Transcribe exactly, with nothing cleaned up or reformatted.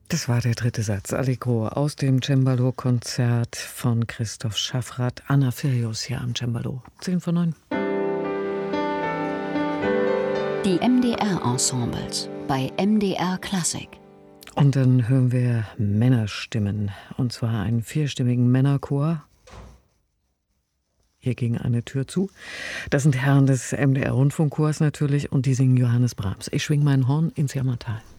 Das war der dritte Satz, Allegro, aus dem Cembalo-Konzert von Christoph Schaffrath. Anna Firius hier am Cembalo. Zehn vor neun. Die M D R-Ensembles bei M D R Klassik. Und dann hören wir Männerstimmen, und zwar einen vierstimmigen Männerchor. Hier ging eine Tür zu. Das sind Herren des M D R-Rundfunkchors natürlich, und die singen Johannes Brahms. Ich schwing mein Horn ins Jammertal.